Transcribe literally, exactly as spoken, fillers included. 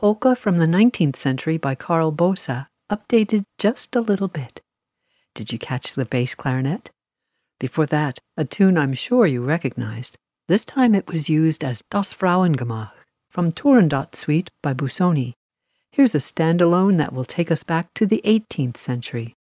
polka from the nineteenth century by Carl Bosa, updated just a little bit. Did you catch the bass clarinet? Before that, a tune I'm sure you recognized. This time it was used as Das Frauengemach from Turandot Suite by Busoni. Here's a standalone that will take us back to the eighteenth century.